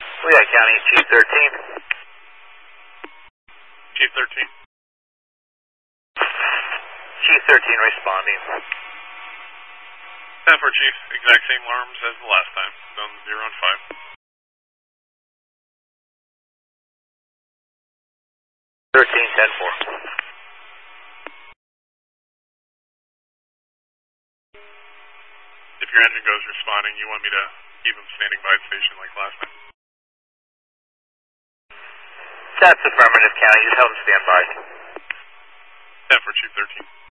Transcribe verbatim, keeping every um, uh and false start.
Lehigh County, Chief thirteen. Chief thirteen. Chief thirteen responding. ten four, Chief. Exact same alarms as the last time. Zone zero and five. thirteen, ten four. If your engine goes responding, you want me to keep him standing by the station like last time? That's affirmative, County. Just have him stand by. ten four, Chief thirteen.